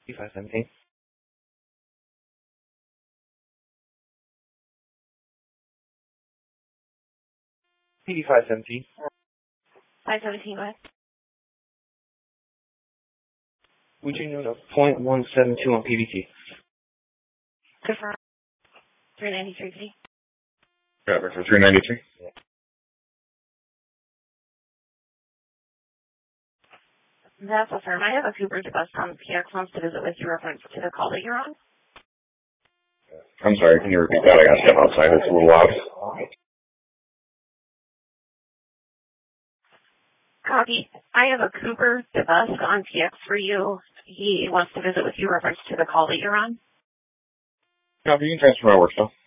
P517. PD517. 517 West. We do note of .172 on PBT. Confirm. 393. Traffic for 393. Yeah. That's a firm. I have a Cooper bus on PX wants to visit with you reference to the call that you're on. I'm sorry, can you repeat that? I got to step outside. It's a little loud. Copy. I have a Cooper bus on PX for you. He wants to visit with you reference to the call that you're on. Copy, you can transfer my work stuff.